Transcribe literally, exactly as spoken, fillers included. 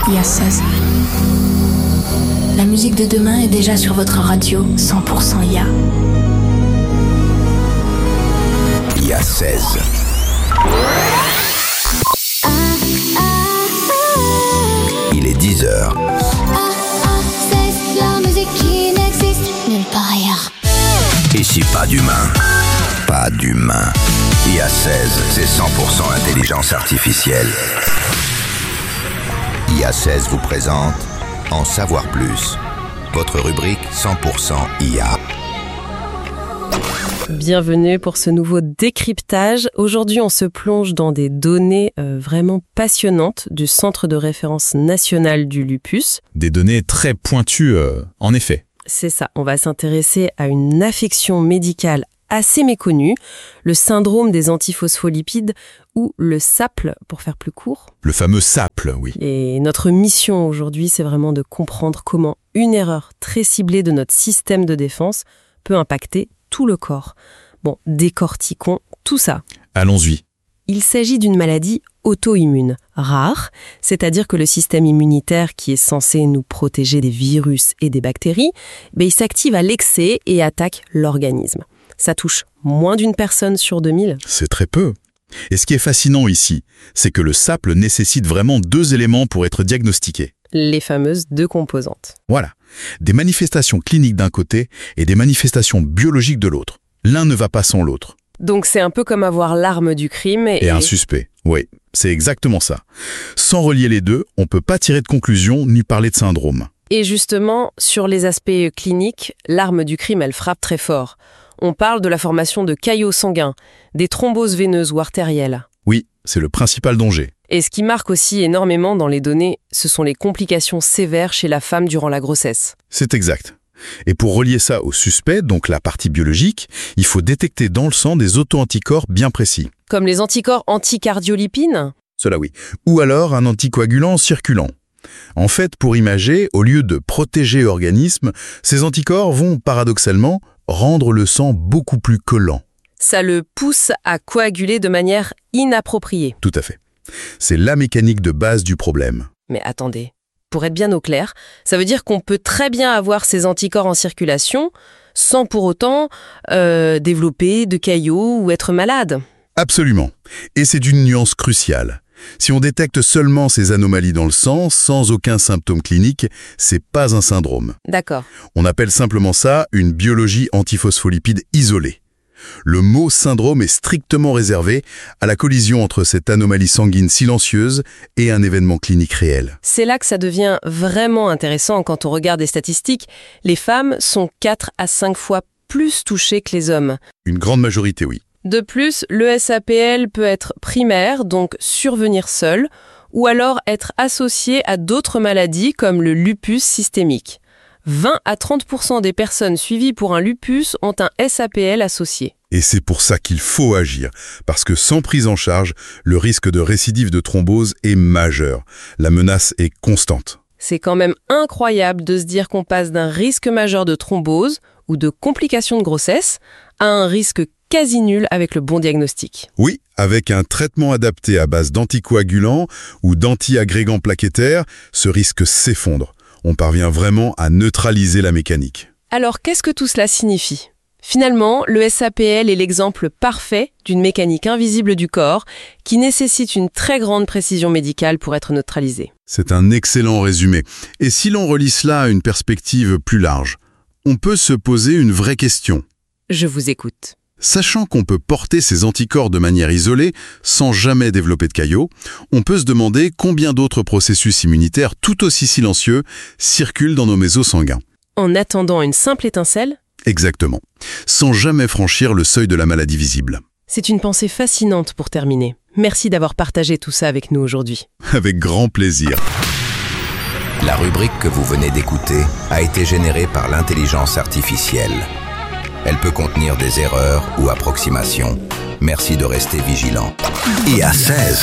I A seize. La musique de demain est déjà sur votre radio cent pour cent I A. I A seize. Il est dix heures. La musique qui n'existe nulle part ailleurs. Ici, pas d'humain. Pas d'humain. I A seize, c'est cent pour cent intelligence artificielle. I A seize vous présente En savoir plus, votre rubrique cent pour cent I A. Bienvenue pour ce nouveau décryptage. Aujourd'hui, on se plonge dans des données euh, vraiment passionnantes du Centre de référence national du lupus. Des données très pointues, euh, en effet. C'est ça, on va s'intéresser à une affection médicale assez méconnue, le syndrome des antiphospholipides ou le S A P L pour faire plus court. Le fameux S A P L, oui. Et notre mission aujourd'hui, c'est vraiment de comprendre comment une erreur très ciblée de notre système de défense peut impacter tout le corps. Bon, décortiquons tout ça. Allons-y. Il s'agit d'une maladie auto-immune, rare, c'est-à-dire que le système immunitaire qui est censé nous protéger des virus et des bactéries, ben, il s'active à l'excès et attaque l'organisme. Ça touche moins d'une personne sur deux mille. C'est très peu. Et ce qui est fascinant ici, c'est que le S A P L nécessite vraiment deux éléments pour être diagnostiqué. Les fameuses deux composantes. Voilà. Des manifestations cliniques d'un côté et des manifestations biologiques de l'autre. L'un ne va pas sans l'autre. Donc c'est un peu comme avoir l'arme du crime et... Et un suspect. Oui, c'est exactement ça. Sans relier les deux, on ne peut pas tirer de conclusion ni parler de syndrome. Et justement, sur les aspects cliniques, l'arme du crime, elle frappe très fort. On parle de la formation de caillots sanguins, des thromboses veineuses ou artérielles. Oui, c'est le principal danger. Et ce qui marque aussi énormément dans les données, ce sont les complications sévères chez la femme durant la grossesse. C'est exact. Et pour relier ça au suspect, donc la partie biologique, il faut détecter dans le sang des auto-anticorps bien précis. Comme les anticorps anticardiolipines ? Cela oui. Ou alors un anticoagulant circulant. En fait, pour imager, au lieu de protéger l'organisme, ces anticorps vont, paradoxalement, rendre le sang beaucoup plus collant. Ça le pousse à coaguler de manière inappropriée. Tout à fait. C'est la mécanique de base du problème. Mais attendez, pour être bien au clair, ça veut dire qu'on peut très bien avoir ces anticorps en circulation sans pour autant euh, développer de caillots ou être malade. Absolument. Et c'est d'une nuance cruciale. Si on détecte seulement ces anomalies dans le sang, sans aucun symptôme clinique, c'est pas un syndrome. D'accord. On appelle simplement ça une biologie antiphospholipide isolée. Le mot syndrome est strictement réservé à la collision entre cette anomalie sanguine silencieuse et un événement clinique réel. C'est là que ça devient vraiment intéressant quand on regarde les statistiques. Les femmes sont quatre à cinq fois plus touchées que les hommes. Une grande majorité, oui. De plus, le S A P L peut être primaire, donc survenir seul, ou alors être associé à d'autres maladies comme le lupus systémique. vingt à trente pour cent des personnes suivies pour un lupus ont un S A P L associé. Et c'est pour ça qu'il faut agir, parce que sans prise en charge, le risque de récidive de thrombose est majeur. La menace est constante. C'est quand même incroyable de se dire qu'on passe d'un risque majeur de thrombose ou de complications de grossesse à un risque quasi nul avec le bon diagnostic. Oui, avec un traitement adapté à base d'anticoagulants ou d'anti-agrégants plaquettaires, ce risque s'effondre. On parvient vraiment à neutraliser la mécanique. Alors, qu'est-ce que tout cela signifie ? Finalement, le S A P L est l'exemple parfait d'une mécanique invisible du corps qui nécessite une très grande précision médicale pour être neutralisée. C'est un excellent résumé. Et si l'on relie cela à une perspective plus large, on peut se poser une vraie question. Je vous écoute. Sachant qu'on peut porter ces anticorps de manière isolée, sans jamais développer de caillots, on peut se demander combien d'autres processus immunitaires tout aussi silencieux circulent dans nos mésos sanguins. En attendant une simple étincelle ? Exactement. Sans jamais franchir le seuil de la maladie visible. C'est une pensée fascinante pour terminer. Merci d'avoir partagé tout ça avec nous aujourd'hui. Avec grand plaisir. La rubrique que vous venez d'écouter a été générée par l'intelligence artificielle. Elle peut contenir des erreurs ou approximations. Merci de rester vigilant. I A seize.